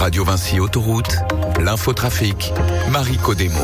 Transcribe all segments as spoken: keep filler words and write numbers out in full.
Radio Vinci Autoroute, l'infotrafic, Marie Codemo.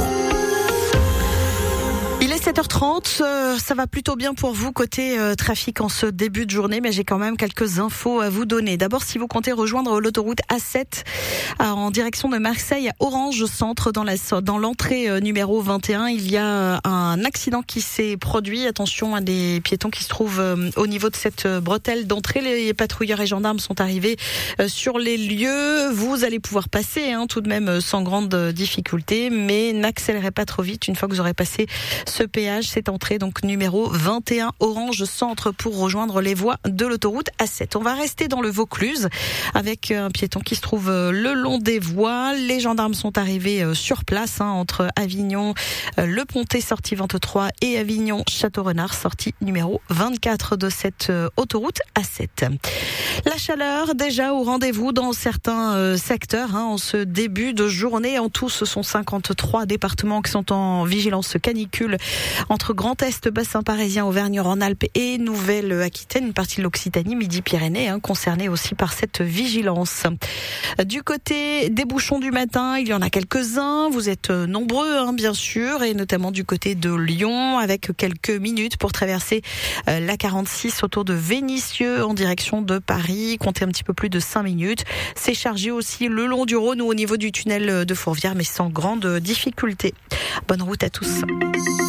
Il est sept heures trente, euh, ça va plutôt bien pour vous côté euh, trafic en ce début de journée, mais j'ai quand même quelques infos à vous donner. D'abord, si vous comptez rejoindre l'autoroute A sept euh, en direction de Marseille à Orange Centre, dans la dans l'entrée euh, numéro vingt et un, il y a euh, un accident qui s'est produit. Attention à des piétons qui se trouvent euh, au niveau de cette euh, bretelle d'entrée. Les patrouilleurs et gendarmes sont arrivés euh, sur les lieux. Vous allez pouvoir passer hein, tout de même euh, sans grande euh, difficulté, mais n'accélérez pas trop vite une fois que vous aurez passé ce péage, cette entrée donc numéro vingt et un Orange Centre pour rejoindre les voies de l'autoroute A sept. On va rester dans le Vaucluse avec un piéton qui se trouve le long des voies. Les gendarmes sont arrivés sur place hein, entre Avignon, Le Pontet sortie vingt-trois et Avignon Château-Renard sortie numéro vingt-quatre de cette autoroute A sept. La chaleur déjà au rendez-vous dans certains euh, secteurs hein, en ce début de journée. En tout, ce sont cinquante-trois départements qui sont en vigilance canicule entre Grand Est, Bassin parisien, Auvergne-Rhône-Alpes et Nouvelle-Aquitaine, une partie de l'Occitanie, Midi-Pyrénées, hein, concernée aussi par cette vigilance. Du côté des bouchons du matin, il y en a quelques-uns. Vous êtes nombreux, hein, bien sûr, et notamment du côté de Lyon, avec quelques minutes pour traverser euh, la quarante-six autour de Vénissieux en direction de Paris. Comptez un petit peu plus de cinq minutes. C'est chargé aussi le long du Rhône ou au niveau du tunnel de Fourvière, mais sans grande difficulté. Bonne route à tous.